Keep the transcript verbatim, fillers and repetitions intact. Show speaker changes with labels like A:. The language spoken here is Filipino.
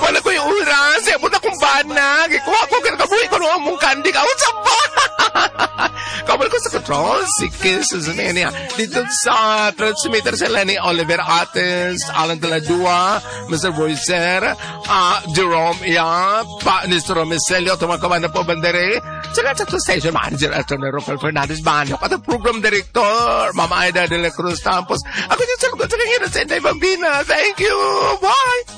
A: Wala ko yung oras. Siya mo na kong banag. Ikuha ko kinakabuhi ko nung among kandi. Kaon sa ba? Kabal ko sa control. Si Kiss sa niya. Dito sa transmitter sila ni Oliver Ates, Alan de la Dua, Mister Boyser, uh, Jerome Yap, pa, Mister Romicelio, tumakaman na po bandere. Saka sa station manager at na Rafael Fernandez Banyo. At ang program director, Mama Aida de la Cruz Tampos. Ako yung salugot sa kanina sa Inday Bambina. Thank you. Bye.